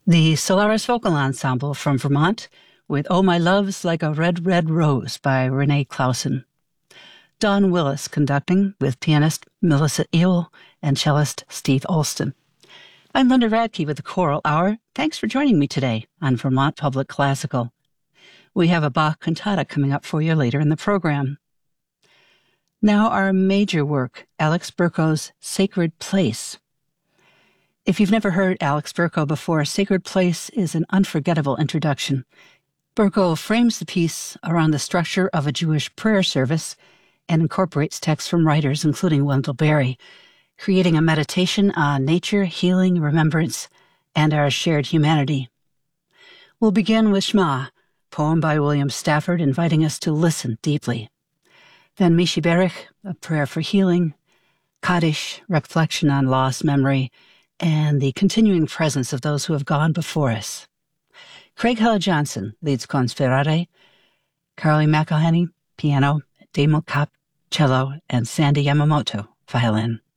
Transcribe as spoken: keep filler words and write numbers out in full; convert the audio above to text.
The Solaris Vocal Ensemble from Vermont with Oh My Love's Like a Red, Red Rose by Renee Clausen. Don Willis conducting with pianist Melissa Ewell and cellist Steve Olston. I'm Linda Radke with the Choral Hour. Thanks for joining me today on Vermont Public Classical. We have a Bach cantata coming up for you later in the program. Now our major work, Alex Berko's Sacred Place. If you've never heard Alex Berko before, Sacred Place is an unforgettable introduction. Berko frames the piece around the structure of a Jewish prayer service and incorporates texts from writers including Wendell Berry, creating a meditation on nature, healing, remembrance, and our shared humanity. We'll begin with Shema, poem by William Stafford, inviting us to listen deeply. Then Mishi Berich, a prayer for healing, Kaddish, reflection on loss, memory, and the continuing presence of those who have gone before us. Craig Hella-Johnson leads Conspirare, Carly McElhenney, piano, Damon Kopp, cello, and Sandy Yamamoto, violin.